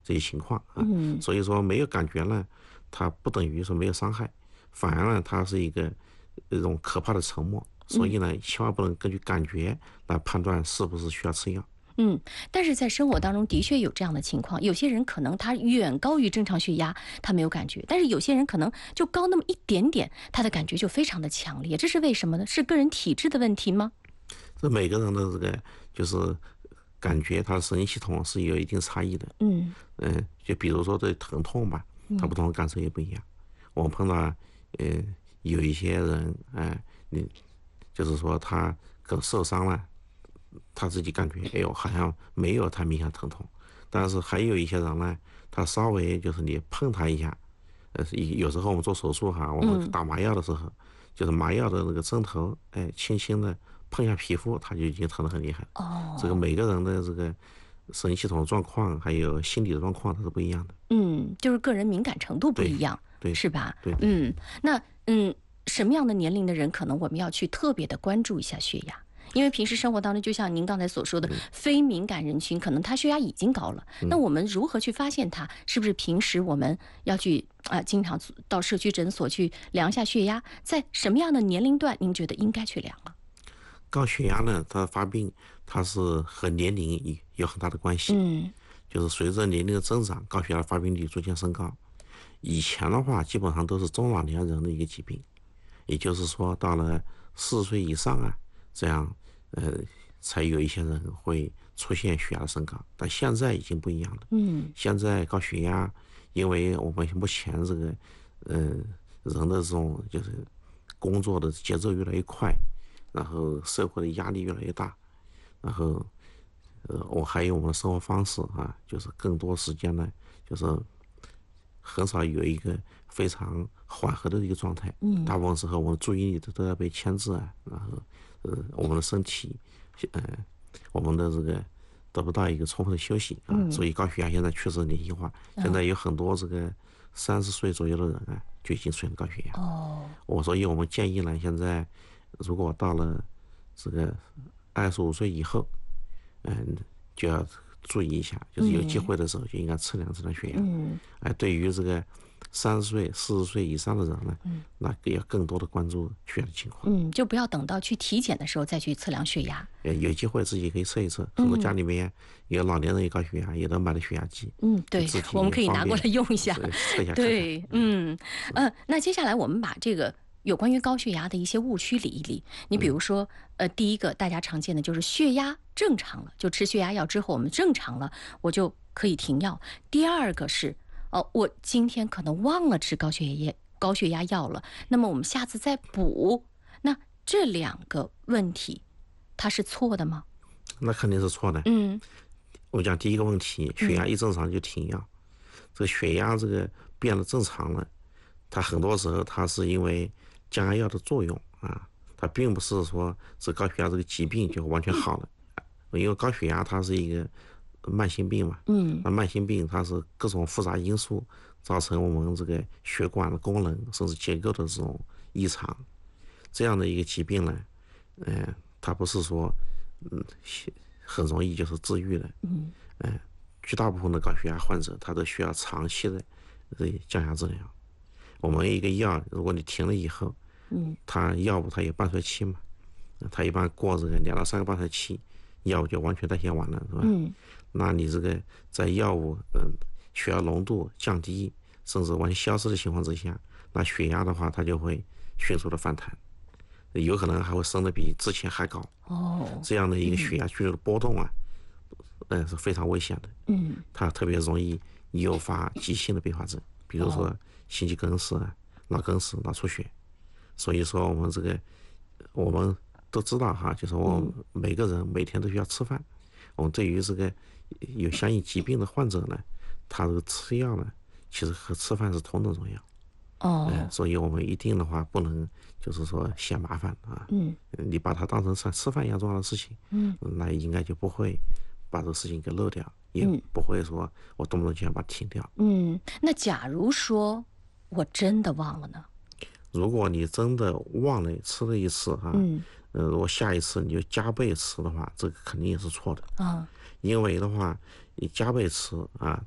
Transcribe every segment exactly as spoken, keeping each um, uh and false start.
这些情况啊。 嗯， 所以说没有感觉呢，它不等于说没有伤害，反而呢，它是一个一种可怕的沉默。所以呢，千万不能根据感觉来判断是不是需要吃药。 嗯，但是在生活当中的确有这样的情况，有些人可能他远高于正常血压，他没有感觉，但是有些人可能就高那么一点点，他的感觉就非常的强烈，这是为什么呢？是个人体质的问题吗？ 这每个人的这个就是感觉，他的神经系统是有一定差异的。 嗯嗯，就比如说对疼痛吧，他不同的感受也不一样。我碰到呃有一些人，哎、你就是说他可能受伤了，他自己感觉哎呦好像没有太明显的疼痛，但是还有一些人呢，他稍微就是你碰他一下，呃，有时候我们做手术哈，我们嗯， 打麻药的时候，就是麻药的那个针头，哎，轻轻的碰一下皮肤，他就已经疼得很厉害。这个哦， 每个人的这个神经系统的状况，还有心理的状况，它是不一样的。 嗯，就是个人敏感程度不对， 一样， 对的， 是吧？ 对的。 嗯，那嗯，什么样的年龄的人可能我们要去特别的关注一下血压？因为平时生活当中，就像您刚才所说的，非敏感人群可能他血压已经高了，那我们如何去发现他？是不是平时我们要去啊、经常到社区诊所去量一下血压？在什么样的年龄段，您觉得应该去量啊？ 高血压呢，它发病它是和年龄有有很大的关系， 嗯就是随着年龄的增长，高血压发病率逐渐升高。以前的话，基本上都是中老年人的一个疾病，也就是说，到了四十岁以上啊，这样呃，才有一些人会出现血压升高。但现在已经不一样了， 嗯现在高血压，因为我们目前这个呃人的这种就是工作的节奏越来越快，然后社会的压力越来越大，然后呃，我还有我们的生活方式啊，就是更多时间呢，就是很少有一个非常缓和的一个状态。 嗯大部分时候我们注意力都都要被牵制啊，然后呃，我们的身体，呃，我们的这个得不到一个充分的休息啊， 嗯所以高血压现在确实年轻化，现在有很多这个三十岁左右的人啊，就已经出现了高血压。 哦我所以我们建议呢，现在如果到了这个二十五岁以后，嗯，就要注意一下，就是有机会的时候就应该测量测量血压。 嗯哎，对于这个三十岁、四十岁以上的人呢，那要更多的关注血压的情况。 嗯，就不要等到去体检的时候再去测量血压。 呃，有机会自己可以测一测，很多家里面有老年人有高血压，也能买的血压机， 嗯，对， 自己我们可以方便拿过来用一下。 测测一下看看。 对，嗯，呃，那接下来我们把这个有关于高血压的一些误区理一理。你比如说，呃，第一个大家常见的就是血压正常了，就吃血压药之后我们正常了，我就可以停药。第二个是，哦，我今天可能忘了吃高血压高血压药了，那么我们下次再补。那这两个问题，它是错的吗？ 那肯定是错的。 嗯我讲第一个问题，血压一正常就停药。这个血压这个变得正常了，它很多时候它是因为降压药的作用啊，它并不是说这高血压这个疾病就完全好了。因为高血压它是一个慢性病嘛， 嗯那慢性病它是各种复杂因素造成我们这个血管的功能甚至结构的这种异常，这样的一个疾病呢，嗯、它不是说嗯很容易就是治愈的。 嗯嗯，绝大部分的高血压患者，他都需要长期的这降压治疗。我们一个药，如果你停了以后， 嗯它药物它有半衰期嘛，它一般过这个两到三个半衰期，药物就完全代谢完了，是吧？ 嗯那你这个在药物嗯血压浓度降低甚至完全消失的情况之下，那血压的话它就会迅速的反弹，有可能还会升得比之前还高。 哦这样的一个血压剧烈的波动啊，嗯是非常危险的。 嗯它特别容易诱发急性的并发症，比如说心肌梗死啊、脑梗死、脑出血。所以说我们这个我们都知道哈，就是我们每个人每天都需要吃饭。我们对于这个有相应疾病的患者呢，他这个吃药呢，其实和吃饭是同等重要。 哦嗯，所以我们一定的话不能就是说嫌麻烦啊， 嗯你把它当成像吃饭一样重要的事情， 嗯那应该就不会把这个事情给漏掉，也嗯不会说我动不动就要把它停掉。 嗯，那假如说我真的忘了呢？ 如果你真的忘了吃了一次啊， 嗯呃，如果下一次你就加倍吃的话，这个肯定也是错的。 啊因为的话，你加倍吃啊，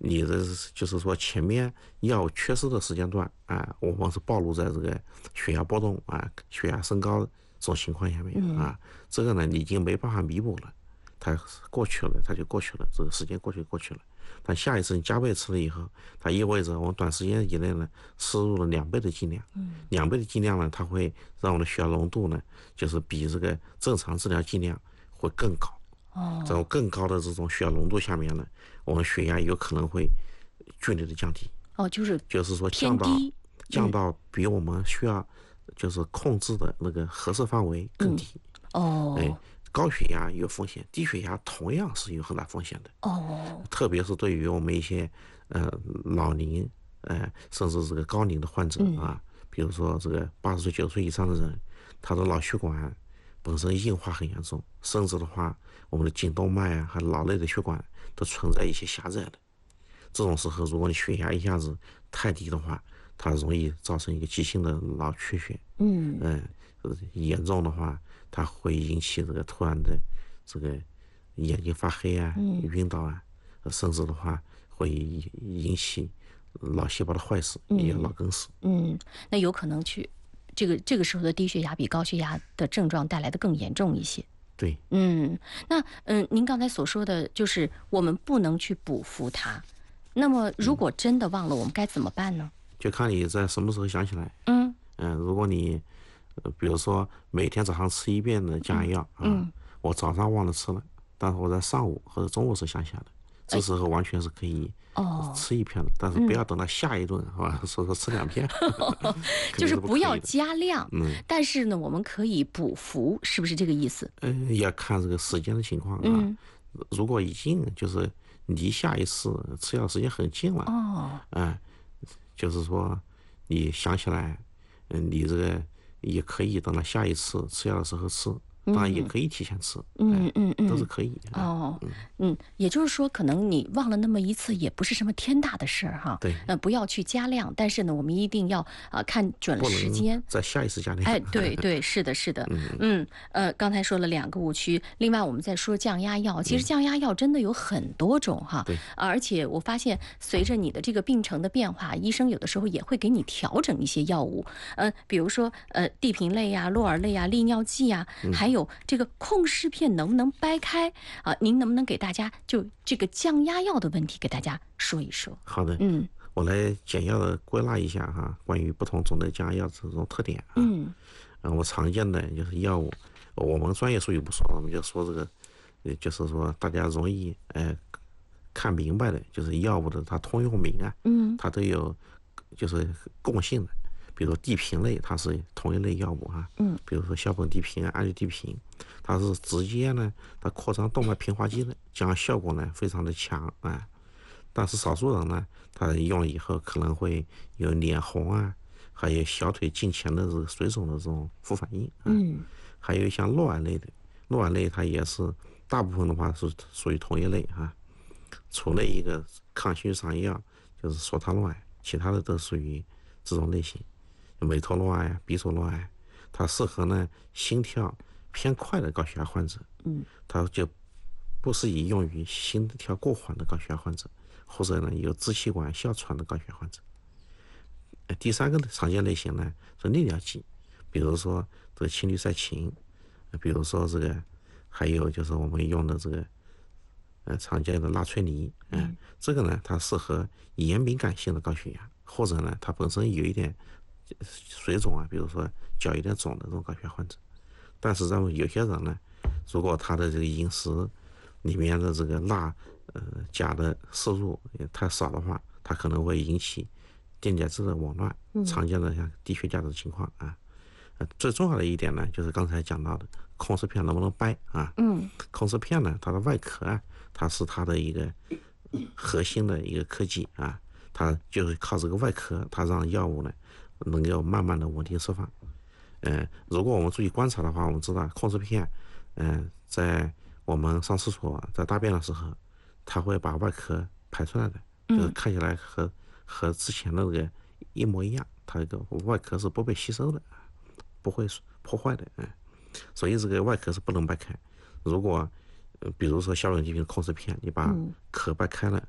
你的就是说前面药缺失的时间段啊，我们是暴露在这个血压波动啊、血压升高这种情况下面啊，这个呢你已经没办法弥补了，它过去了，它就过去了，这个时间过去过去了。但下一次你加倍吃了以后，它意味着我们短时间以内呢摄入了两倍的剂量，两倍的剂量呢，它会让我们的血压浓度呢，就是比这个正常治疗剂量会更高。 哦， 这种更高的这种血压浓度下面呢，我们血压有可能会剧烈的降低。 哦，就是就是说降到降到比我们需要就是控制的那个合适范围更低。 嗯、哦， 哎，高血压有风险，低血压同样是有很大风险的。 哦， 特别是对于我们一些呃老龄呃甚至这个高龄的患者啊，嗯、比如说这个八十岁九十岁以上的人，他的脑血管本身硬化很严重，甚至的话，我们的颈动脉啊和脑内的血管都存在一些狭窄的。这种时候，如果你血压一下子太低的话，它容易造成一个急性的脑缺血。嗯嗯、呃，严重的话，它会引起这个突然的这个眼睛发黑啊、晕倒啊，甚至的话会引起脑细胞的坏死，也脑梗死。 嗯，那有可能去这个这个时候的低血压比高血压的症状带来的更严重一些。 对， 嗯，那嗯、呃，您刚才所说的就是我们不能去补服它。那么，如果真的忘了，我们该怎么办呢？ 就看你在什么时候想起来。嗯嗯、呃，如果你，呃，比如说每天早上吃一遍的降压药啊，嗯、我早上忘了吃了，但是我在上午或者中午是想起来的，这时候完全是可以吃一片的，哎、但是不要等到下一顿，是吧？所以说吃两片， 就是不要加量。嗯，但是呢，我们可以补服，是不是这个意思？ 嗯、呃，要看这个时间的情况啊。嗯、如果已经就是离下一次吃药时间很近了，哦，哎、呃，就是说你想起来，嗯，你这个也可以等到下一次吃药的时候吃，当然也可以提前吃，嗯嗯嗯，都是可以的。 哦，嗯，也就是说，可能你忘了那么一次，也不是什么天大的事儿哈。 对， 呃，不要去加量，但是呢，我们一定要啊、呃、看准了时间， 在下一次加量。 哎，对对，是的，是的，嗯嗯，呃，刚才说了两个误区，另外我们再说降压药，其实降压药真的有很多种哈， 对、嗯， 而且我发现随着你的这个病程的变化，医生有的时候也会给你调整一些药物，呃，比如说呃地平类呀、洛尔类呀、利尿剂呀，还有这个控湿片能不能掰开啊、呃？您能不能给大家就这个降压药的问题给大家说一说？ 好的，嗯，我来简要的归纳一下哈，关于不同种类降压药这种特点啊。嗯，呃，我常见的就是药物，我们专业术语不说，我们就说这个，呃，就是说大家容易呃看明白的，就是药物的它通用名啊，嗯，它都有就是共性的。比如说地平类，它是同一类药物哈，嗯，比如说硝苯地平啊、氨氯地平，它是直接呢，它扩张动脉平滑肌的，这样效果呢非常的强啊。但是少数人呢，他用了以后可能会有脸红啊，还有小腿近前的这个水肿的这种副反应啊。嗯，还有像诺尔类的，诺尔类它也是大部分的话是属于同一类啊，除了一个抗心衰药就是索他诺埃，其他的都属于这种类型。美托洛埃、比索洛埃，它适合呢心跳偏快的高血压患者，嗯，它就不适宜用于心跳过缓的高血压患者，或者呢有支气管哮喘的高血压患者。第三个常见类型呢是利尿剂，比如说这个氢氯噻嗪，比如说这个还有就是我们用的这个呃常见的拉崔尼，嗯、呃，这个呢它适合炎敏感性的高血压，或者呢它本身有一点水肿啊，比如说脚有点肿的这种高血压患者。但是咱们有些人呢，如果他的这个饮食里面的这个钠呃钾的摄入也太少的话，它可能会引起电解质的紊乱，常见的像低血钾的情况啊。呃，最重要的一点呢，就是刚才讲到的控湿片能不能掰啊？嗯，控湿片呢，它的外壳啊，它是它的一个核心的一个科技啊，它就是靠这个外壳，它让药物呢能够慢慢的稳定释放。呃，如果我们注意观察的话，我们知道控制片，嗯、呃，在我们上厕所在大便的时候，它会把外壳排出来的，就是看起来和和之前的那个一模一样，它这个外壳是不被吸收的，不会破坏的，嗯、呃，所以这个外壳是不能掰开。如果呃，比如说硝苯地平控制片，你把壳掰开了，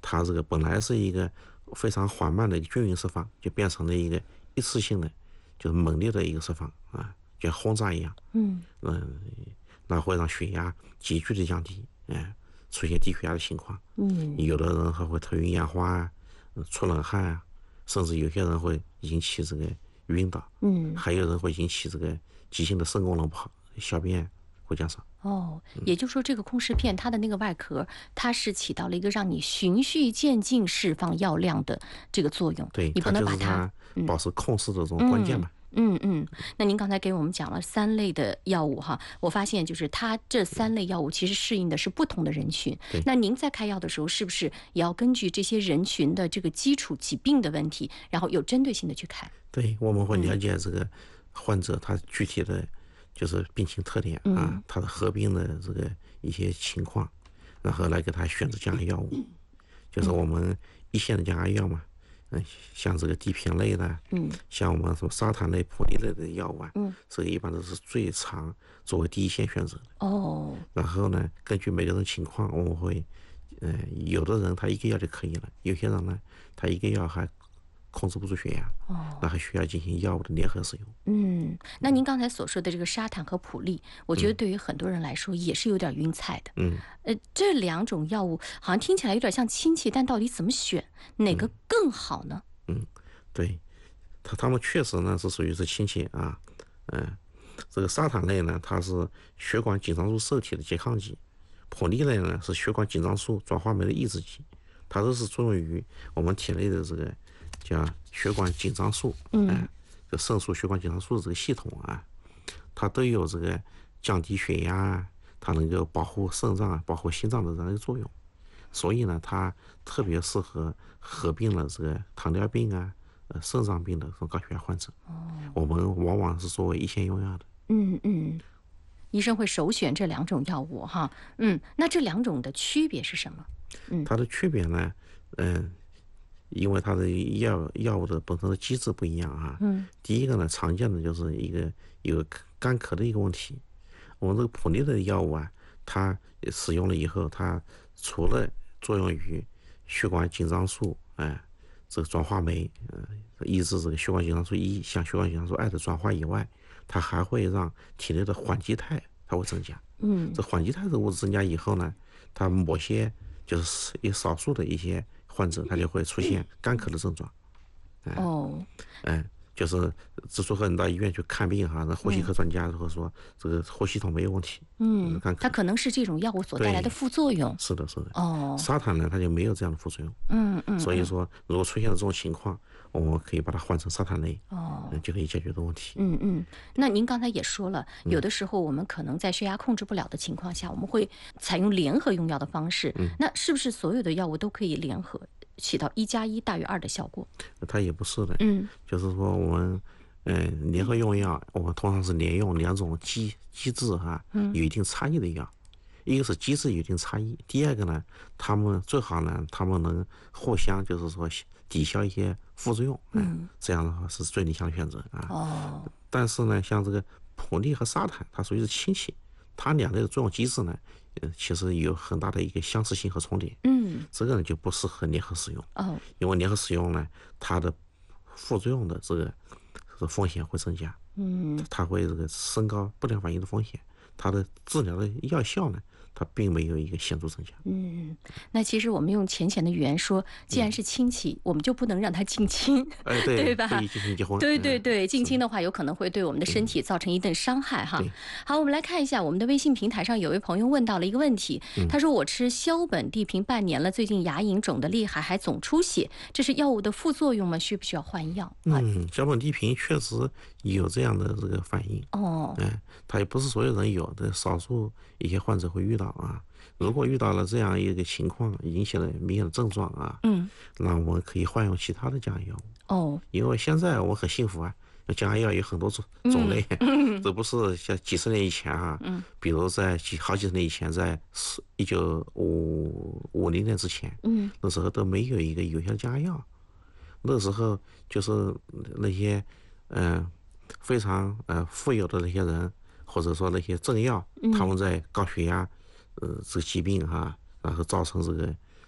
它这个本来是一个非常缓慢的一个均匀释放，就变成了一个一次性的，就是猛烈的一个释放啊，就像轰炸一样。 嗯嗯，那会让血压急剧的降低，哎，出现低血压的情况。 嗯有的人还会头晕眼花啊，出冷汗啊，甚至有些人会引起这个晕倒， 嗯。 还有人会引起这个急性的肾功能不好，小便会减少。 哦，也就是说，这个控释片它的那个外壳，它是起到了一个让你循序渐进释放药量的这个作用。 对， 你不它就是能把它它保持控制的这种关键嘛。 嗯嗯，那您刚才给我们讲了三类的药物哈，我发现就是它这三类药物其实适应的是不同的人群。 对那您在开药的时候，是不是也要根据这些人群的这个基础疾病的问题，然后有针对性的去开？ 对，我们会了解这个患者他具体的就是病情特点啊，他的合并的这个一些情况，然后来给他选择降压药物。就是我们一线的降压药嘛，嗯，像这个地平类的， 嗯， 像我们什么沙坦类、普利类的药物啊， 嗯， 这个一般都是最常作为第一线选择的。 哦， 然后呢，根据每个人情况，我们会，呃，有的人他一个药就可以了，有些人呢，他一个药还控制不住血压， 哦， 那还需要进行药物的联合使用。 嗯，那您刚才所说的这个沙坦和普利，我觉得对于很多人来说也是有点晕菜的。 嗯， 呃，这两种药物好像听起来有点像亲戚，但到底怎么选，哪个更好呢？ 嗯，对，他他们确实呢是属于是亲戚啊，嗯、这个沙坦类呢，它是血管紧张素受体的拮抗剂，普利类呢是血管紧张素转化酶的抑制剂，它都是作用于我们体内的这个叫血管紧张素，嗯、呃，就肾素血管紧张素这个系统啊，它都有这个降低血压啊，它能够保护肾脏啊、保护心脏的这样一个作用。所以呢，它特别适合合并了这个糖尿病啊、呃肾脏病的这种高血压患者。哦，我们往往是作为一线用药的。 嗯嗯，医生会首选这两种药物哈。嗯，那这两种的区别是什么？ 嗯，它的区别呢，嗯、呃，因为它的药药物的本身的机制不一样啊。嗯，第一个呢，常见的就是一个有干咳的一个问题。我们这个普利的药物啊，它使用了以后，它除了作用于血管紧张素，哎、呃，这个转化酶，呃，抑制这个血管紧张素一向血管紧张素二的转化以外，它还会让体内的缓激肽它会增加。嗯，这缓激肽的物质增加以后呢，它某些就是有少数的一些患者，他就会出现干咳的症状。哎、 哦， 哎。就是之所以你到医院去看病哈，那呼吸科专家会说这个呼吸统没有问题。 嗯，它可能是这种药物所带来的副作用。 是的，是的。 哦， 沙坦呢，它就没有这样的副作用。 嗯嗯。 所以说，如果出现了这种情况，我们可以把它换成沙坦类，哦，就可以解决的问题。 嗯嗯。那您刚才也说了，有的时候我们可能在血压控制不了的情况下，我们会采用联合用药的方式。嗯。那是不是所有的药物都可以联合？起到一加一大于二的效果？ 它也不是的， 嗯， 就是说我们，嗯、呃，联合用药，我们通常是连用两种机机制哈，有一定差异的药，一个是机制有一定差异，第二个呢，他们最好呢，他们能互相就是说抵消一些副作用，嗯，这样的话是最理想的选择啊。 哦， 但是呢，像这个普利和沙坦，它属于是亲戚，它两类的作用机制呢，呃，其实有很大的一个相似性和重叠。 嗯， 这个呢就不适合联合使用。 哦， 因为联合使用呢，它的副作用的这个这风险会增加。嗯，它会这个升高不良反应的风险，它的治疗的药效呢，它并没有一个显著增加。 嗯，那其实我们用浅显的语言说，既然是亲戚，嗯、我们就不能让他近亲， 哎，对， 对吧？ 不宜进行结婚。 对对对，近亲的话，有可能会对我们的身体造成一定伤害哈。好，我们来看一下我们的微信平台上有位朋友问到了一个问题，嗯、他说：“我吃硝苯地平半年了，最近牙龈肿得厉害，还总出血，这是药物的副作用吗？需不需要换药？” 嗯，硝苯地平确实有这样的这个反应。 哦， 哎，它也不是所有人有的，少数一些患者会遇到啊。如果遇到了这样一个情况，引起了明显的症状啊，嗯，那我们可以换用其他的降压药物。 哦， 因为现在我很幸福啊，降压药有很多种种类，嗯、这不是像几十年以前啊，嗯，比如在几好几十年以前，在一九五五零年之前，嗯，那时候都没有一个有效的降压药，那时候就是那些嗯、呃、非常呃富有的那些人，或者说那些政要，嗯、他们在高血压。呃，这个疾病哈、啊，然后造成这个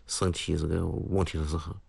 身体这个问题的时候。